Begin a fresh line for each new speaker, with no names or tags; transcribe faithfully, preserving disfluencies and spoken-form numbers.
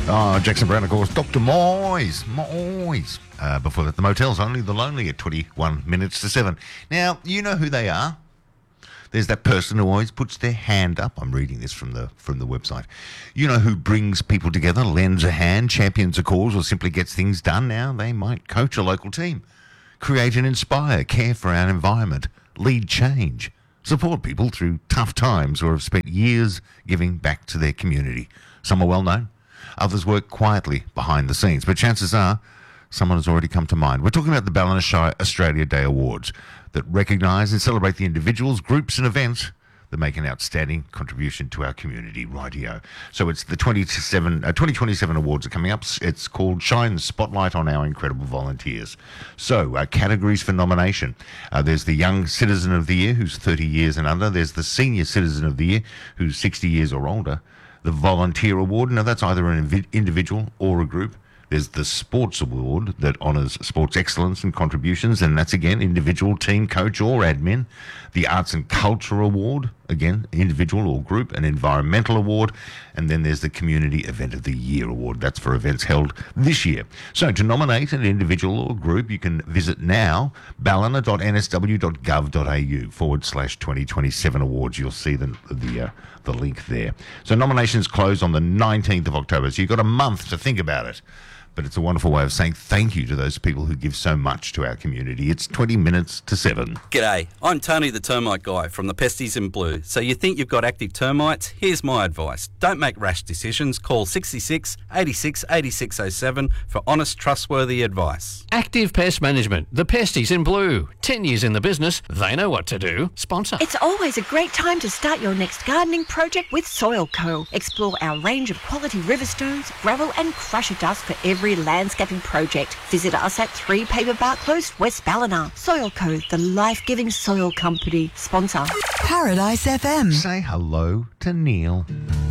Oh, Jackson Brown, of course. Doctor Moyes. Moyes. Uh, before that, the Motels Only the Lonely at twenty-one minutes to seven. Now, you know who they are. There's that person who always puts their hand up. I'm reading this from the from the website. You know who brings people together, lends a hand, champions a cause, or simply gets things done now? They might coach a local team, create and inspire, care for our environment, lead change, support people through tough times, or have spent years giving back to their community. Some are well known. Others work quietly behind the scenes, but chances are someone has already come to mind. We're talking about the Ballina Shire Australia Day Awards that recognise and celebrate the individuals, groups and events that make an outstanding contribution to our community. Rightio. So it's the twenty-seven, uh, twenty twenty-seven awards are coming up. It's called Shine the Spotlight on Our Incredible Volunteers. So uh, categories for nomination. Uh, there's the Young Citizen of the Year, who's thirty years and under. There's the Senior Citizen of the Year, who's sixty years or older. The Volunteer Award, now that's either an invi- individual or a group. There's the Sports Award that honours sports excellence and contributions, and that's, again, individual, team, coach or admin. The Arts and Culture Award, again, individual or group. An Environmental Award. And then there's the Community Event of the Year Award. That's for events held this year. So to nominate an individual or group, you can visit now, ballina.nsw.gov.au forward slash 2027 awards. You'll see the, the, uh, the link there. So nominations close on the nineteenth of October, so you've got a month to think about it. But it's a wonderful way of saying thank you to those people who give so much to our community. It's twenty minutes to seven.
G'day, I'm Tony the Termite Guy from the Pesties in Blue. So you think you've got active termites? Here's my advice. Don't make rash decisions. Call sixty-six, eighty-six, eighty-six oh seven for honest, trustworthy advice.
Active Pest Management, the Pesties in Blue. Ten years in the business, they know what to do. Sponsor.
It's always a great time to start your next gardening project with Soil Co. Explore our range of quality river stones, gravel and crusher dust for every landscaping project. Visit us at three Paperbark Close, West Ballina. Soil Co, the life-giving soil company. Sponsor.
Paradise F M.
Say hello to Neil.